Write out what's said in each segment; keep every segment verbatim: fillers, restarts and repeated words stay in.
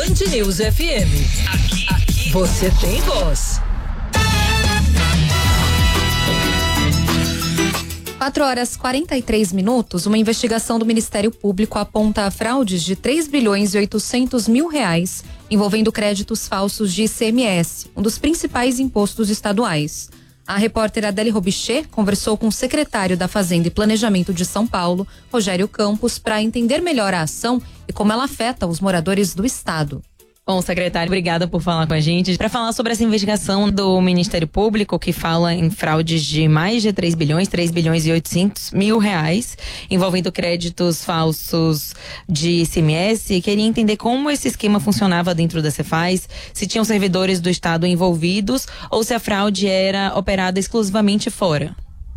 Band News F M. Aqui, aqui você tem voz. quatro horas e quarenta e três minutos, uma investigação do Ministério Público aponta fraudes de três bilhões e oitocentos mil reais envolvendo créditos falsos de I C M S, um dos principais impostos estaduais. A repórter Adele Robichê conversou com o secretário da Fazenda e Planejamento de São Paulo, Rogério Campos, para entender melhor a ação e como ela afeta os moradores do estado. Bom, secretário, obrigada por falar com a gente. Para falar sobre essa investigação do Ministério Público, que fala em fraudes de mais de três bilhões, três bilhões e oitocentos mil reais, envolvendo créditos falsos de I C M S, queria entender como esse esquema funcionava dentro da Cefaz, se tinham servidores do Estado envolvidos ou se a fraude era operada exclusivamente fora.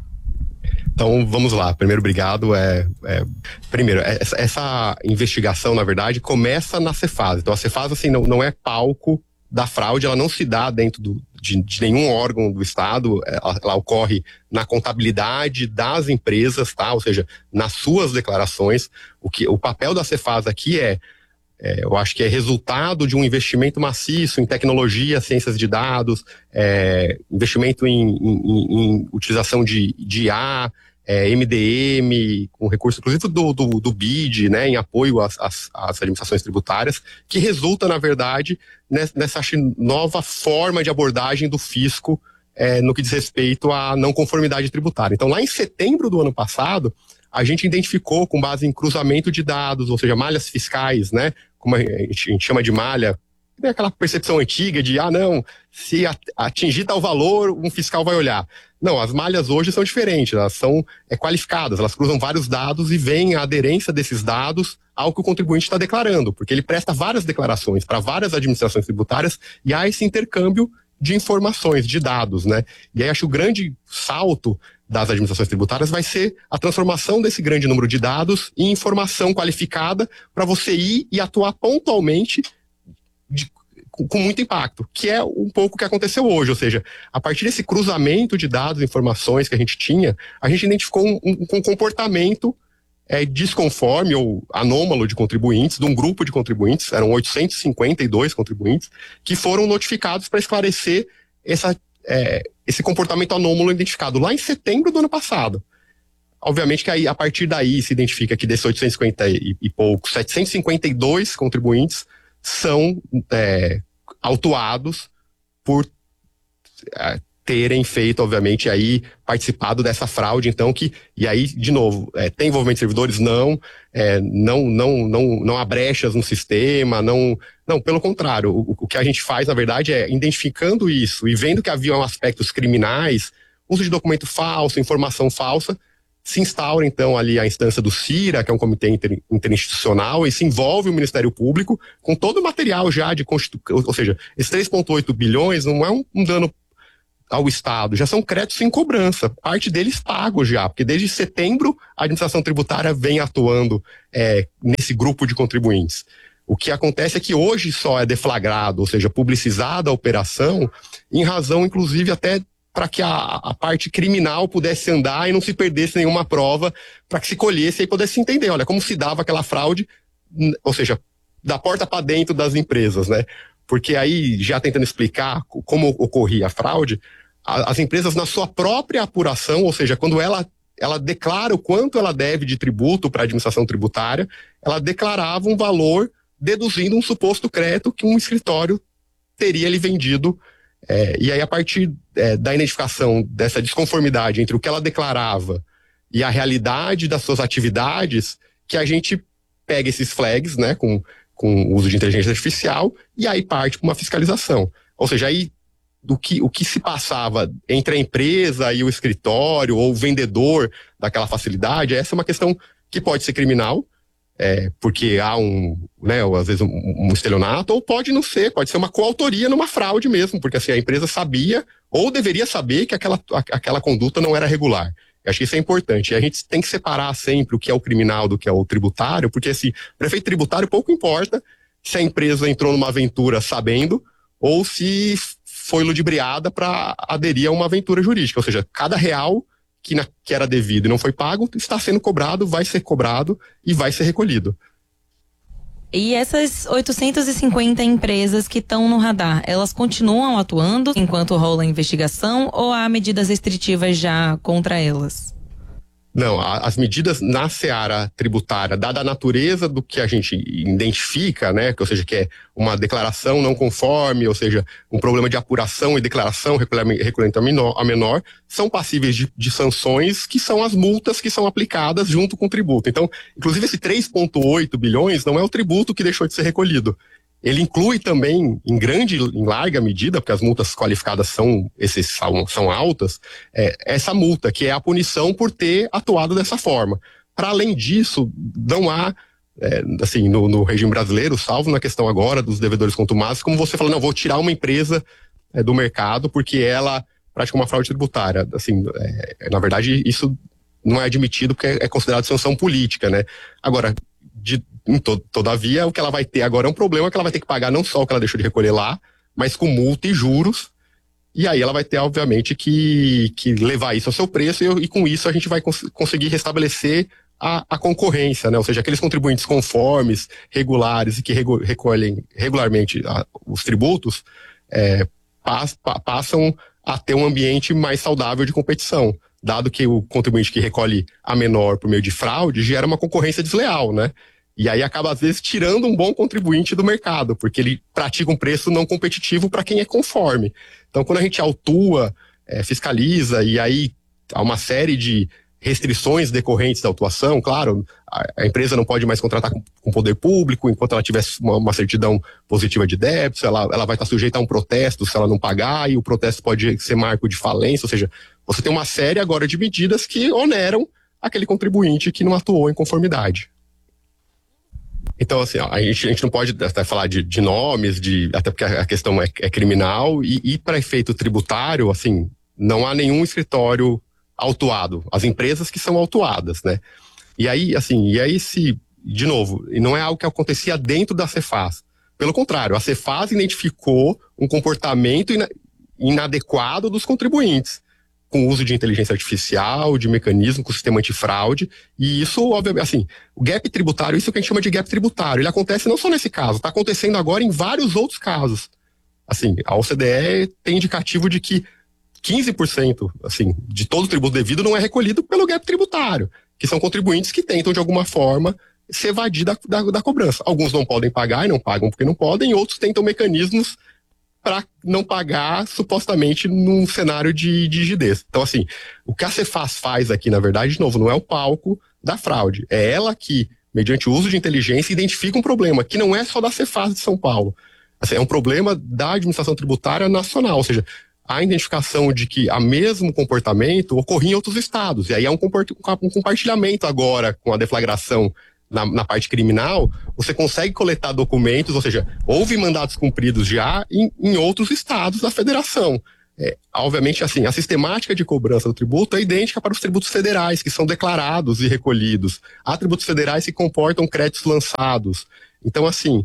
Então, vamos lá. Primeiro, obrigado. É, é, primeiro, essa, essa investigação, na verdade, começa na Cefaz. Então, a Cefaz, assim, não, não é palco da fraude, ela não se dá dentro do, de, de nenhum órgão do Estado, ela, ela ocorre na contabilidade das empresas, tá? Ou seja, nas suas declarações. O, que, o papel da Cefaz aqui é, é, eu acho que é resultado de um investimento maciço em tecnologia, ciências de dados, é, investimento em, em, em utilização de, de I A, É, M D M, com recurso inclusive do, do, do B I D, né, em apoio às, às, às administrações tributárias, que resulta, na verdade, nessa, nessa nova forma de abordagem do fisco é, no que diz respeito à não conformidade tributária. Então, lá em setembro do ano passado, a gente identificou, com base em cruzamento de dados, ou seja, malhas fiscais, né, como a gente, a gente chama de malha, tem aquela percepção antiga de, ah, não, se atingir tal valor, um fiscal vai olhar. Não, as malhas hoje são diferentes, elas são é, qualificadas, elas cruzam vários dados e vem a aderência desses dados ao que o contribuinte está declarando, porque ele presta várias declarações para várias administrações tributárias e há esse intercâmbio de informações, de dados, né? E aí acho que o grande salto das administrações tributárias vai ser a transformação desse grande número de dados em informação qualificada para você ir e atuar pontualmente de, com, com muito impacto, que é um pouco o que aconteceu hoje, ou seja, a partir desse cruzamento de dados e informações que a gente tinha, a gente identificou um, um, um comportamento é, desconforme ou anômalo de contribuintes, de um grupo de contribuintes, eram oitocentos e cinquenta e dois contribuintes, que foram notificados para esclarecer essa, é, esse comportamento anômalo identificado lá em setembro do ano passado. Obviamente que aí, a partir daí se identifica que desses oitocentos e cinquenta e, e poucos, setecentos e cinquenta e dois contribuintes são é, autuados por é, terem feito, obviamente, aí participado dessa fraude, então que, e aí, de novo, é, tem envolvimento de servidores? Não, é, não, não, não, não há brechas no sistema, não, não, pelo contrário, o, o que a gente faz, na verdade, é identificando isso e vendo que haviam aspectos criminais, uso de documento falso, informação falsa, se instaura, então, ali a instância do CIRA, que é um comitê inter, interinstitucional, e se envolve o Ministério Público com todo o material já de constituição, ou seja, esses três vírgula oito bilhões não é um, um dano ao Estado, já são créditos em cobrança, parte deles pagos já, porque desde setembro a administração tributária vem atuando é, nesse grupo de contribuintes. O que acontece é que hoje só é deflagrado, ou seja, publicizada a operação, em razão, inclusive, até para que a, a parte criminal pudesse andar e não se perdesse nenhuma prova, para que se colhesse e pudesse entender, olha, como se dava aquela fraude, ou seja, da porta para dentro das empresas, né? Porque aí, já tentando explicar como ocorria a fraude, a, as empresas na sua própria apuração, ou seja, quando ela, ela declara o quanto ela deve de tributo para a administração tributária, ela declarava um valor deduzindo um suposto crédito que um escritório teria lhe vendido. É, e aí, a partir é, da identificação dessa desconformidade entre o que ela declarava e a realidade das suas atividades, que a gente pega esses flags, né, com, com o uso de inteligência artificial, e aí parte para uma fiscalização. Ou seja, aí do que, o que se passava entre a empresa e o escritório ou o vendedor daquela facilidade, essa é uma questão que pode ser criminal, É, porque há um, né, às vezes um, um estelionato, ou pode não ser, pode ser uma coautoria numa fraude mesmo, porque assim, a empresa sabia ou deveria saber que aquela, aquela conduta não era regular. Eu acho que isso é importante. E a gente tem que separar sempre o que é o criminal do que é o tributário, porque assim, prefeito tributário pouco importa se a empresa entrou numa aventura sabendo ou se foi ludibriada para aderir a uma aventura jurídica, ou seja, cada real Que, na, que era devido e não foi pago, está sendo cobrado, vai ser cobrado e vai ser recolhido. E essas oitocentas e cinquenta empresas que estão no radar, elas continuam atuando enquanto rola a investigação ou há medidas restritivas já contra elas? Não, a, as medidas na seara tributária, dada a natureza do que a gente identifica, né, que, ou seja, que é uma declaração não conforme, ou seja, um problema de apuração e declaração recolhimento a menor, a menor são passíveis de, de sanções, que são as multas que são aplicadas junto com o tributo. Então, inclusive esse três vírgula oito bilhões não é o tributo que deixou de ser recolhido. Ele inclui também, em grande, em larga medida, porque as multas qualificadas são, esses, são, são altas, é, essa multa, que é a punição por ter atuado dessa forma. Para além disso, não há, é, assim, no, no regime brasileiro, salvo na questão agora dos devedores contumazes, como você fala, não, vou tirar uma empresa é, do mercado porque ela pratica uma fraude tributária. Assim, é, na verdade, isso não é admitido porque é, é considerado sanção política, né? Agora, de todavia, o que ela vai ter agora é um problema que ela vai ter que pagar não só o que ela deixou de recolher lá, mas com multa e juros, e aí ela vai ter, obviamente, que, que levar isso ao seu preço, e, e com isso a gente vai cons conseguir restabelecer a, a concorrência, né? Ou seja, aqueles contribuintes conformes, regulares e que regu recolhem regularmente a, os tributos, é, pass pa passam a ter um ambiente mais saudável de competição, dado que o contribuinte que recolhe a menor por meio de fraude gera uma concorrência desleal, né? E aí acaba, às vezes, tirando um bom contribuinte do mercado, porque ele pratica um preço não competitivo para quem é conforme. Então, quando a gente autua, é, fiscaliza, e aí há uma série de restrições decorrentes da autuação, claro, a, a empresa não pode mais contratar com o poder público enquanto ela tiver uma, uma certidão positiva de débito, ela, ela vai estar sujeita a um protesto se ela não pagar, e o protesto pode ser marco de falência, ou seja, você tem uma série agora de medidas que oneram aquele contribuinte que não atuou em conformidade. Então, assim, a gente, a gente não pode até falar de, de nomes, de, até porque a questão é, é criminal, e, e para efeito tributário, assim, não há nenhum escritório autuado. As empresas que são autuadas, né? E aí, assim, e aí se, de novo, não é algo que acontecia dentro da Cefaz. Pelo contrário, a Cefaz identificou um comportamento ina, inadequado dos contribuintes, com o uso de inteligência artificial, de mecanismo, com o sistema antifraude, e isso, obviamente, assim, o gap tributário, isso é o que a gente chama de gap tributário, ele acontece não só nesse caso, está acontecendo agora em vários outros casos. Assim, a O C D E tem indicativo de que quinze por cento, assim, de todo o tributo devido não é recolhido pelo gap tributário, que são contribuintes que tentam, de alguma forma, se evadir da, da, da cobrança. Alguns não podem pagar e não pagam porque não podem, e outros tentam mecanismos para não pagar, supostamente, num cenário de, de rigidez. Então, assim, o que a Cefaz faz aqui, na verdade, de novo, não é o palco da fraude. É ela que, mediante o uso de inteligência, identifica um problema, que não é só da Cefaz de São Paulo. Assim, é um problema da administração tributária nacional, ou seja, a identificação de que o mesmo comportamento ocorria em outros estados. E aí é um, um compartilhamento agora com a deflagração Na, na parte criminal, você consegue coletar documentos, ou seja, houve mandatos cumpridos já em, em outros estados da federação. É, obviamente, assim, a sistemática de cobrança do tributo é idêntica para os tributos federais, que são declarados e recolhidos. Há tributos federais que comportam créditos lançados. Então, assim,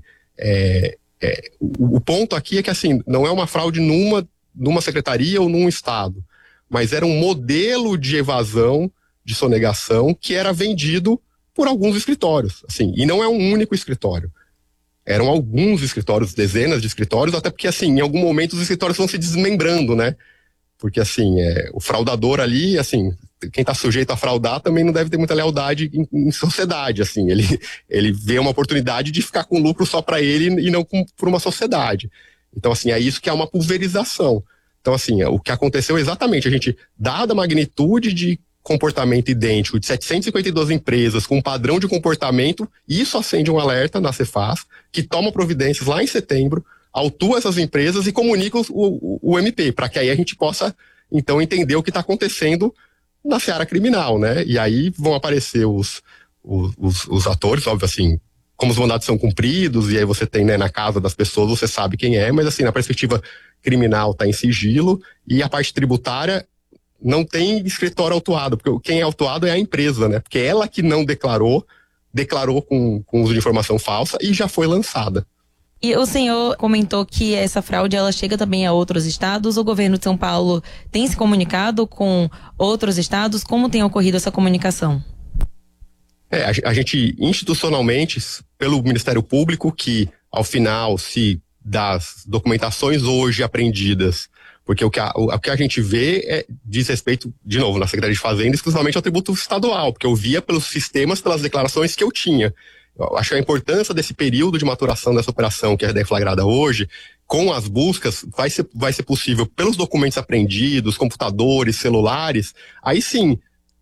é, é, o, o ponto aqui é que, assim, não é uma fraude numa, numa secretaria ou num estado, mas era um modelo de evasão, de sonegação, que era vendido por alguns escritórios, assim, e não é um único escritório. Eram alguns escritórios, dezenas de escritórios, até porque, assim, em algum momento os escritórios vão se desmembrando, né? Porque, assim, é, o fraudador ali, assim, quem está sujeito a fraudar também não deve ter muita lealdade em, em sociedade, assim, ele, ele vê uma oportunidade de ficar com lucro só para ele e não por uma sociedade. Então, assim, é isso que é uma pulverização. Então, assim, o que aconteceu exatamente, a gente, dada a magnitude de comportamento idêntico de setecentas e cinquenta e duas empresas com um padrão de comportamento, isso acende um alerta na Cefaz, que toma providências lá em setembro, autua essas empresas e comunica o, o, o M P, para que aí a gente possa, então, entender o que está acontecendo na seara criminal, né? E aí vão aparecer os, os, os, os atores, óbvio, assim, como os mandatos são cumpridos, e aí você tem, né, na casa das pessoas, você sabe quem é, mas, assim, na perspectiva criminal está em sigilo, e a parte tributária não tem escritório autuado, porque quem é autuado é a empresa, né? Porque ela que não declarou, declarou com, com uso de informação falsa e já foi lançada. E o senhor comentou que essa fraude ela chega também a outros estados. O governo de São Paulo tem se comunicado com outros estados? Como tem ocorrido essa comunicação? É, a, a gente institucionalmente, pelo Ministério Público, que ao final, se das documentações hoje apreendidas, porque o que a, o, o que a gente vê é, diz respeito, de novo, na Secretaria de Fazenda, exclusivamente ao tributo estadual, porque eu via pelos sistemas, pelas declarações que eu tinha. Eu acho que a importância desse período de maturação dessa operação que é deflagrada hoje, com as buscas, vai ser, vai ser possível pelos documentos apreendidos, computadores, celulares, aí sim,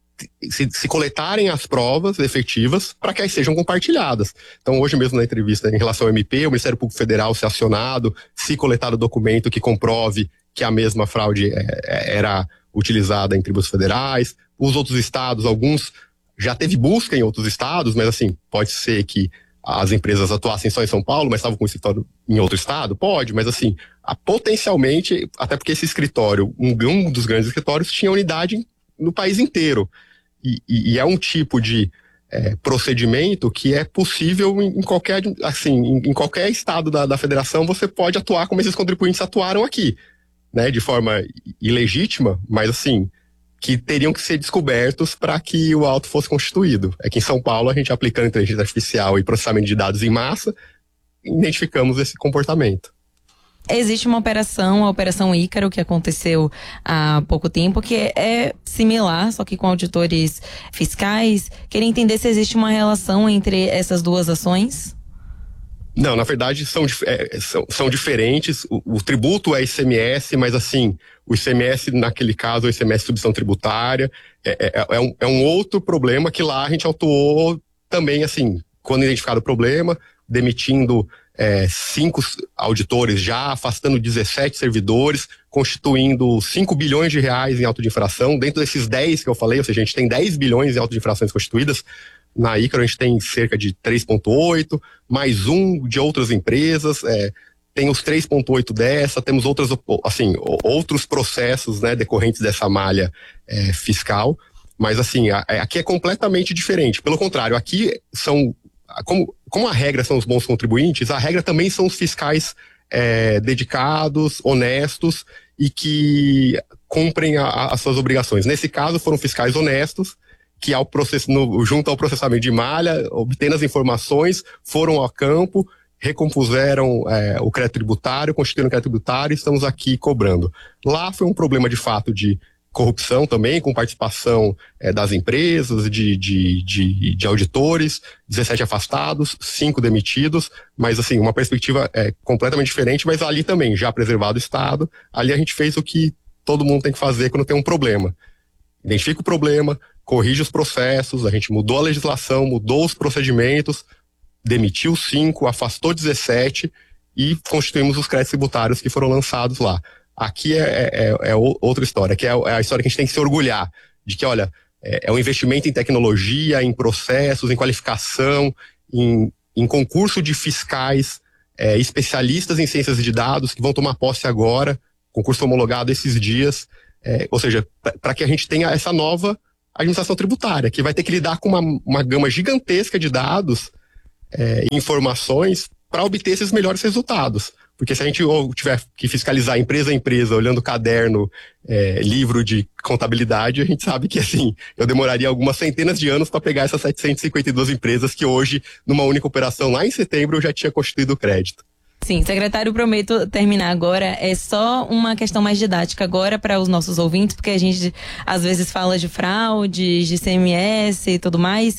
se, se coletarem as provas efetivas para que elas sejam compartilhadas. Então, hoje mesmo na entrevista em relação ao M P, o Ministério Público Federal se acionado, se coletar o documento que comprove que a mesma fraude é, era utilizada em tributos federais. Os outros estados, alguns já teve busca em outros estados, mas assim, pode ser que as empresas atuassem só em São Paulo, mas estavam com o escritório em outro estado? Pode, mas assim, a, potencialmente, até porque esse escritório, um, um dos grandes escritórios, tinha unidade no país inteiro. E, e, e é um tipo de é, procedimento que é possível em, em qualquer, assim, em, em qualquer estado da, da federação, você pode atuar como esses contribuintes atuaram aqui, né, de forma ilegítima, mas assim, que teriam que ser descobertos para que o auto fosse constituído. É que em São Paulo, a gente aplicando inteligência artificial e processamento de dados em massa, identificamos esse comportamento. Existe uma operação, a Operação Ícaro, que aconteceu há pouco tempo, que é, é similar, só que com auditores fiscais. Queria entender se existe uma relação entre essas duas ações. Não, na verdade são, é, são, são diferentes. O, o tributo é I C M S, mas assim, o I C M S, naquele caso, é o I C M S submissão tributária, é, é, é, um, é um outro problema que lá a gente atuou também, assim, quando identificado o problema, demitindo é, cinco auditores já, afastando dezessete servidores, constituindo cinco bilhões de reais em auto de infração, dentro desses dez que eu falei, ou seja, a gente tem dez bilhões em auto de infrações constituídas. Na Ícaro a gente tem cerca de três vírgula oito, mais um de outras empresas, é, tem os três vírgula oito dessa, temos outras, assim, outros processos, né, decorrentes dessa malha é, fiscal, mas assim, a, aqui é completamente diferente. Pelo contrário, aqui são, como, como a regra são os bons contribuintes, a regra também são os fiscais é, dedicados, honestos e que cumprem a, a, as suas obrigações. Nesse caso foram fiscais honestos, que ao processo, no, junto ao processamento de malha, obtendo as informações, foram ao campo, recompuseram é, o crédito tributário, constituíram o crédito tributário e estamos aqui cobrando. Lá foi um problema de fato de corrupção também, com participação é, das empresas, de, de, de, de auditores, dezessete afastados, cinco demitidos, mas assim, uma perspectiva é, completamente diferente, mas ali também, já preservado o Estado, ali a gente fez o que todo mundo tem que fazer quando tem um problema. Identifica o problema, corrige os processos, a gente mudou a legislação, mudou os procedimentos, demitiu cinco, afastou dezessete e constituímos os créditos tributários que foram lançados lá. Aqui é, é, é outra história, que é a história que a gente tem que se orgulhar, de que, olha, é, é um investimento em tecnologia, em processos, em qualificação, em, em concurso de fiscais, é, especialistas em ciências de dados que vão tomar posse agora, concurso homologado esses dias, é, ou seja, para que a gente tenha essa nova administração tributária, que vai ter que lidar com uma, uma gama gigantesca de dados é, e informações para obter esses melhores resultados. Porque se a gente tiver que fiscalizar empresa a empresa, olhando caderno, é, livro de contabilidade, a gente sabe que assim, eu demoraria algumas centenas de anos para pegar essas setecentas e cinquenta e duas empresas que hoje, numa única operação lá em setembro, eu já tinha constituído o crédito. Sim, secretário, prometo terminar agora. É só uma questão mais didática agora para os nossos ouvintes, porque a gente às vezes fala de fraude, de I C M S e tudo mais,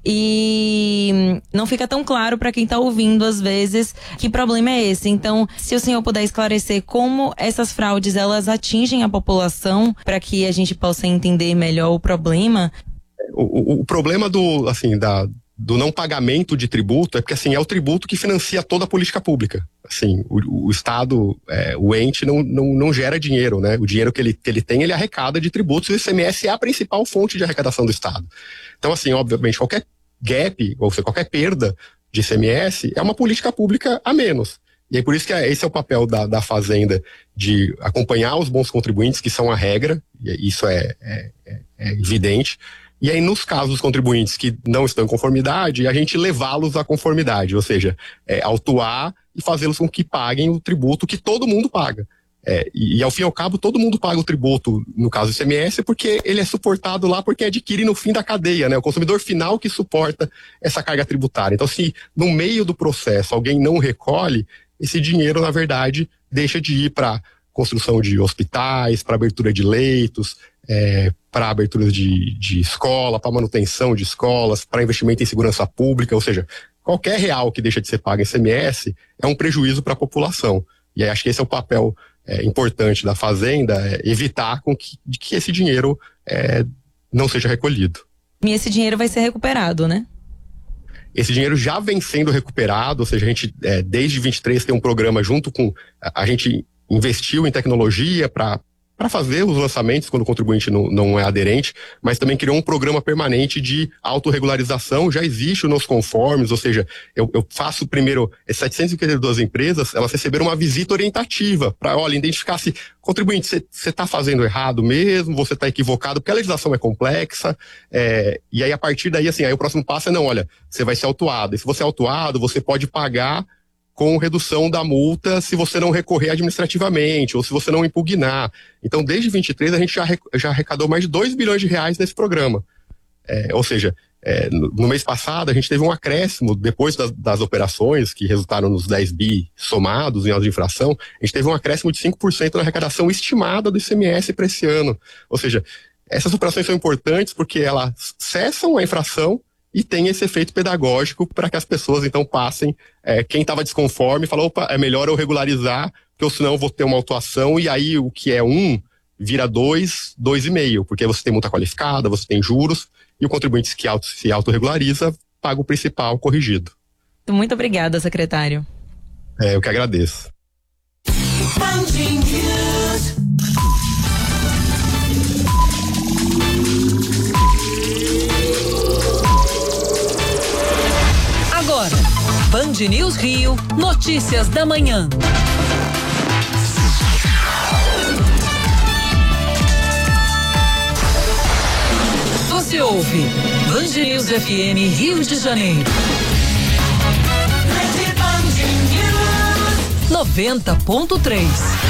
e não fica tão claro para quem está ouvindo às vezes que problema é esse. Então, se o senhor puder esclarecer como essas fraudes elas atingem a população, para que a gente possa entender melhor o problema. O, o, o problema do, assim, da do não pagamento de tributo é porque, assim, é o tributo que financia toda a política pública. Assim, o, o Estado, é, o ente não, não, não gera dinheiro, né? O dinheiro que ele, que ele tem, ele arrecada de tributos e o I C M S é a principal fonte de arrecadação do Estado. Então, assim, obviamente, qualquer gap, ou seja, qualquer perda de I C M S é uma política pública a menos. E aí, por isso que é, esse é o papel da, da Fazenda, de acompanhar os bons contribuintes, que são a regra, e isso é, é, é evidente. E aí, nos casos dos contribuintes que não estão em conformidade, a gente levá-los à conformidade, ou seja, é, autuar e fazê-los com que paguem o tributo que todo mundo paga. É, e, e ao fim e ao cabo, todo mundo paga o tributo, no caso do I C M S, porque ele é suportado lá por quem adquire no fim da cadeia, né? O consumidor final que suporta essa carga tributária. Então, se no meio do processo alguém não recolhe, esse dinheiro, na verdade, deixa de ir para construção de hospitais, para abertura de leitos, é, para abertura de, de escola, para manutenção de escolas, para investimento em segurança pública, ou seja, qualquer real que deixa de ser pago em I C M S é um prejuízo para a população. E aí acho que esse é o papel é, importante da Fazenda, é evitar com que, que esse dinheiro é, não seja recolhido. E esse dinheiro vai ser recuperado, né? Esse dinheiro já vem sendo recuperado, ou seja, a gente é, desde vinte e três tem um programa junto com, a, a gente investiu em tecnologia para para fazer os lançamentos quando o contribuinte não, não é aderente, mas também criou um programa permanente de autorregularização, já existe nos conformes, ou seja, eu, eu faço primeiro, setecentas e cinquenta e duas empresas, elas receberam uma visita orientativa para, olha, identificar se, contribuinte, você está fazendo errado mesmo, você está equivocado, porque a legislação é complexa, é, e aí a partir daí, assim, aí o próximo passo é, não, olha, você vai ser autuado, e se você é autuado, você pode pagar com redução da multa se você não recorrer administrativamente ou se você não impugnar. Então, desde vinte e três, a gente já, já arrecadou mais de dois bilhões de reais nesse programa. É, ou seja, é, no, no mês passado, a gente teve um acréscimo, depois das, das operações, que resultaram nos dez bi somados em autos de infração, a gente teve um acréscimo de cinco por cento na arrecadação estimada do I C M S para esse ano. Ou seja, essas operações são importantes porque elas cessam a infração e tem esse efeito pedagógico para que as pessoas então passem, é, quem estava desconforme fala, opa, é melhor eu regularizar, porque senão eu vou ter uma autuação e aí o que é um vira dois, dois e meio, porque você tem multa qualificada, você tem juros e o contribuinte que auto, se autorregulariza paga o principal corrigido. Muito obrigada, secretário. É, eu que agradeço. Agora, Band News Rio, notícias da manhã. Você ouve Band News F M Rio de Janeiro. noventa ponto três.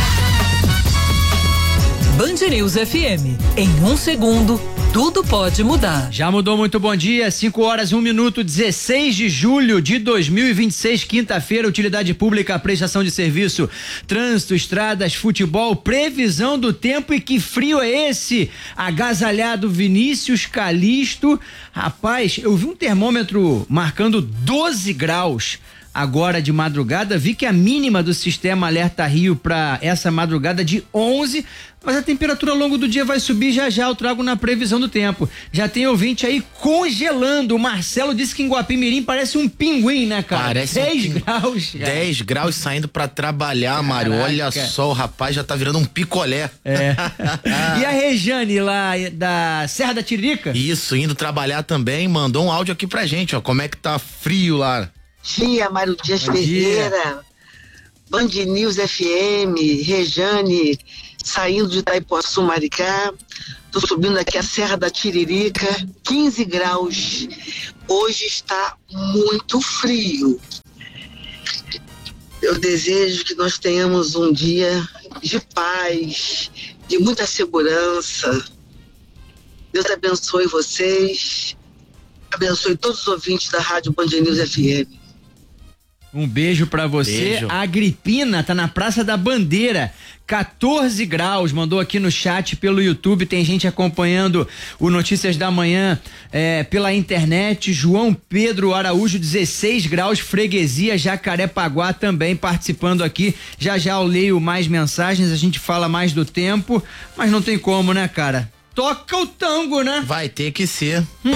Band News F M. Em um segundo, tudo pode mudar. Já mudou, muito bom dia. cinco horas, um minuto, dezesseis de julho de dois mil e vinte e seis, quinta-feira, utilidade pública, prestação de serviço, trânsito, estradas, futebol, previsão do tempo e que frio é esse? Agasalhado Vinícius Calixto. Rapaz, eu vi um termômetro marcando doze graus. Agora de madrugada, vi que a mínima do sistema Alerta Rio para essa madrugada de onze, mas a temperatura ao longo do dia vai subir já já, eu trago na previsão do tempo. Já tem ouvinte aí congelando, o Marcelo disse que em Guapimirim parece um pinguim, né, cara? Parece dez um pin... graus. Cara. dez graus saindo pra trabalhar, Caraca. Mário, olha só, o rapaz já tá virando um picolé. É. E a Rejane lá da Serra da Tiririca? Isso, indo trabalhar também, mandou um áudio aqui pra gente, ó, como é que tá frio lá. Dia, Mário Dias Bom Ferreira, dia. Band News F M, Rejane, saindo de Itaipuaçu, Maricá, tô subindo aqui a Serra da Tiririca, quinze graus, hoje está muito frio. Eu desejo que nós tenhamos um dia de paz, de muita segurança. Deus abençoe vocês, abençoe todos os ouvintes da Rádio Band News F M. Um beijo pra você. Beijo. A Agripina tá na Praça da Bandeira, quatorze graus, mandou aqui no chat pelo YouTube, tem gente acompanhando o Notícias da Manhã é, pela internet. João Pedro Araújo, dezesseis graus, Freguesia Jacarepaguá também participando aqui. Já já eu leio mais mensagens, a gente fala mais do tempo, mas não tem como, né, cara? Toca o tango, né? Vai ter que ser. Hum.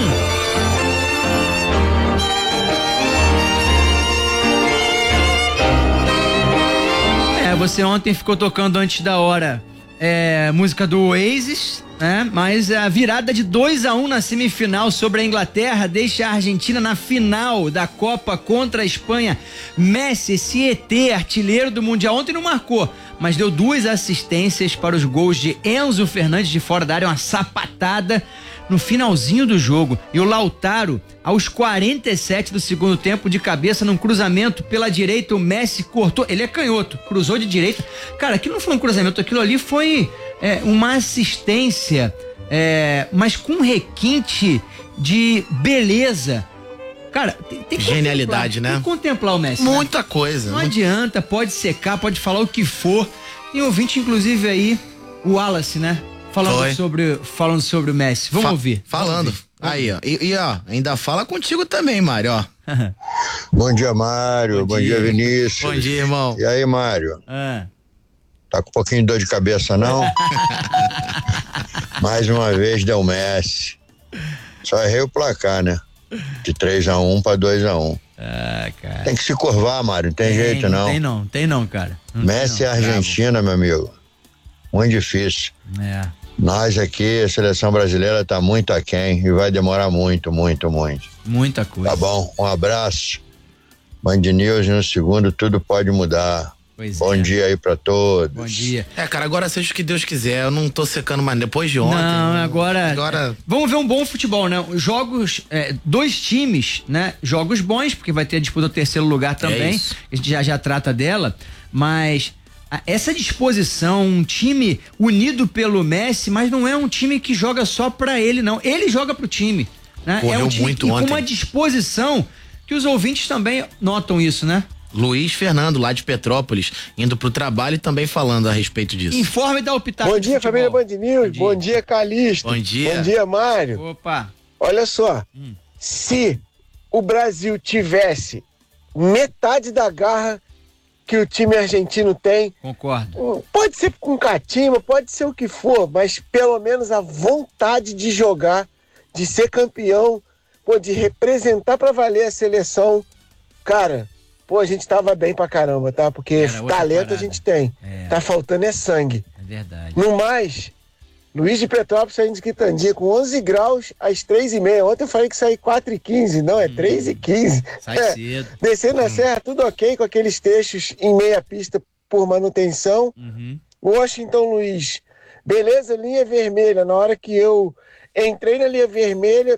Você ontem ficou tocando antes da hora é, música do Oasis, né? Mas a virada de dois a um na semifinal sobre a Inglaterra deixa a Argentina na final da Copa contra a Espanha. Messi, esse E T, artilheiro do Mundial, ontem não marcou, mas deu duas assistências para os gols de Enzo Fernandes de fora da área, uma sapatada. no finalzinho do jogo. E o Lautaro, aos quarenta e sete do segundo tempo, de cabeça num cruzamento pela direita, o Messi cortou, ele é canhoto, cruzou de direita. Cara, aquilo não foi um cruzamento, aquilo ali foi é, uma assistência, é, mas com requinte de beleza. Cara, tem, tem que genialidade, né? Tem que contemplar o Messi. Muita né? coisa. Não muito... adianta, pode secar, pode falar o que for. Tem ouvinte, inclusive, aí, o Wallace, né? Falando sobre, falando sobre o Messi. Vamos Fa ouvir. Falando. Vamos ouvir. Aí, ó. E, e, ó, ainda fala contigo também, Mário, ó. Bom dia, Mário. Bom, Bom dia. dia, Vinícius. Bom dia, irmão. E aí, Mário? Ah. Tá com um pouquinho de dor de cabeça, não? Mais uma vez deu Messi. Só errei o placar, né? De três a um para dois a um. Ah, cara. Tem que se curvar, Mário. Não tem, tem jeito, não. Tem não, tem não, cara. Não Messi é Argentina, meu amigo. Muito difícil. É. Nós aqui, a seleção brasileira tá muito aquém e vai demorar muito, muito, muito. Muita coisa. Tá bom, um abraço. Band News no segundo, tudo pode mudar. Pois Bom é. dia aí pra todos. Bom dia. É, cara, agora seja o que Deus quiser. Eu não tô secando mais depois de ontem. Não, agora. Agora. Vamos ver um bom futebol, né? Jogos, é, dois times, né? Jogos bons, porque vai ter a disputa do terceiro lugar também. É a gente já já trata dela, mas a, essa disposição, um time unido pelo Messi, mas não é um time que joga só pra ele, não. Ele joga pro time, né? Correu é um time muito e ontem. com uma disposição que os ouvintes também notam isso, né? Luiz Fernando, lá de Petrópolis, indo pro trabalho e também falando a respeito disso. Informe da Opitaco. Bom dia, família Band News. Bom dia, Bom dia Calixto. Bom dia. Bom dia, Mário. Opa. Olha só, hum. se o Brasil tivesse metade da garra que o time argentino tem... Concordo. Pode ser com catimba, pode ser o que for, mas pelo menos a vontade de jogar, de ser campeão, pô, de representar pra valer a seleção, cara... Pô, a gente tava bem pra caramba, tá? Porque talento parada. A gente tem. É. Tá faltando é sangue. É verdade. No mais, Luiz de Petrópolis saindo de Quitandinha com onze graus às três e meia. Ontem eu falei que saí quatro e quinze, não, é hum. três e quinze. Sai é. cedo. Descendo hum. a serra, tudo ok, com aqueles trechos em meia pista por manutenção. Uhum. Washington Luiz, beleza, linha vermelha. Na hora que eu entrei na linha vermelha,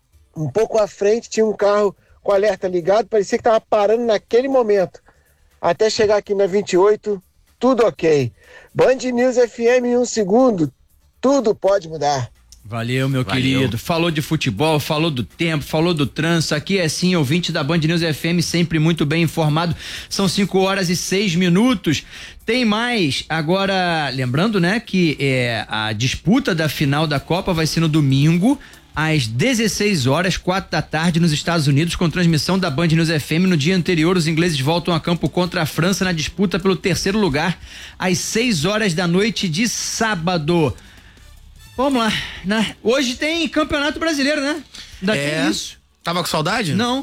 um pouco à frente tinha um carro com o alerta ligado, parecia que tava parando naquele momento. Até chegar aqui na vinte e oito, tudo ok. Band News F M em um segundo, tudo pode mudar. Valeu, meu Valeu. querido. Falou de futebol, falou do tempo, falou do trânsito. Aqui é sim, ouvinte da Band News F M, sempre muito bem informado. São cinco horas e seis minutos. Tem mais. Agora, lembrando, né, que é, a disputa da final da Copa vai ser no domingo, às dezesseis horas, quatro da tarde, nos Estados Unidos, com transmissão da Band News F M. No dia anterior, os ingleses voltam a campo contra a França na disputa pelo terceiro lugar, às seis horas da noite de sábado. Vamos lá, né? Hoje tem Campeonato Brasileiro, né? Ainda é. tem isso. Tava com saudade? Não.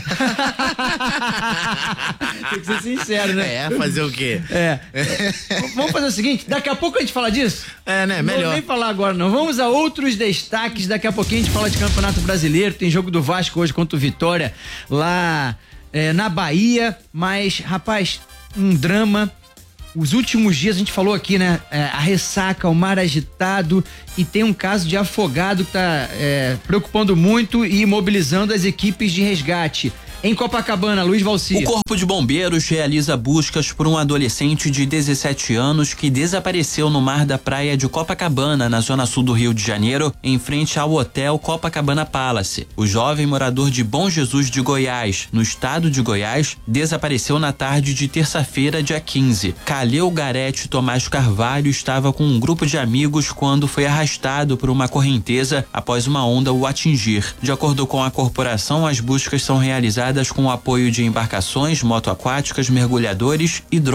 Tem que ser sincero, né? É, fazer o quê? É. Vamos fazer o seguinte, daqui a pouco a gente fala disso? É, né? Melhor. Não vou nem falar agora, não. Vamos a outros destaques. Daqui a pouquinho a gente fala de Campeonato Brasileiro. Tem jogo do Vasco hoje contra o Vitória lá é, na Bahia. Mas, rapaz, um drama. Os últimos dias a gente falou aqui, né? É, a ressaca, o mar agitado, e tem um caso de afogado que tá é, preocupando muito e mobilizando as equipes de resgate. Em Copacabana, Luiz Valci. O Corpo de Bombeiros realiza buscas por um adolescente de dezessete anos que desapareceu no mar da praia de Copacabana, na zona sul do Rio de Janeiro, em frente ao hotel Copacabana Palace. O jovem morador de Bom Jesus de Goiás, no estado de Goiás, desapareceu na tarde de terça-feira, dia quinze. Caleu Garete Tomás Carvalho estava com um grupo de amigos quando foi arrastado por uma correnteza após uma onda o atingir. De acordo com a corporação, as buscas são realizadas com o apoio de embarcações, motoaquáticas, mergulhadores e drones.